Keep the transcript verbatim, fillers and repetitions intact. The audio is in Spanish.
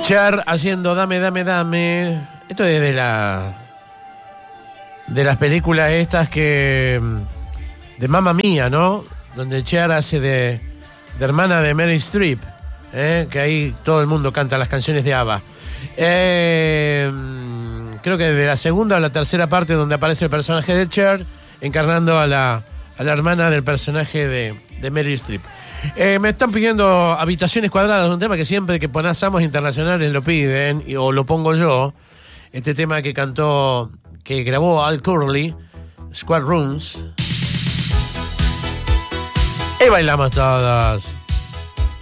Cher haciendo Dame, Dame, Dame. Esto es de la... de las películas estas que... de Mamma Mía, ¿no? Donde Cher hace de, de hermana de Meryl Streep, ¿eh? Que ahí todo el mundo canta las canciones de ABBA. Eh, creo que de la segunda o la tercera parte donde aparece el personaje de Cher encarnando a la, a la hermana del personaje de, de Meryl Streep. Eh, me están pidiendo Habitaciones Cuadradas, un tema que siempre que ponemos internacionales lo piden, y, o lo pongo yo. Este tema que cantó, que grabó Al Curley, Squad Rooms. Y bailamos todos.